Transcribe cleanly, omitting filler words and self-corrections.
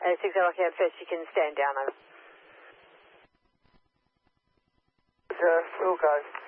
60 Cab First, you can stand down. Over. Wilco.